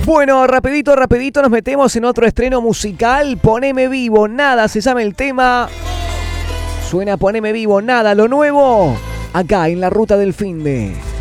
Bueno, rapidito nos metemos en otro estreno musical. Poneme vivo, nada se llama el tema. Suena Poneme vivo, nada, lo nuevo. Acá en la ruta del finde.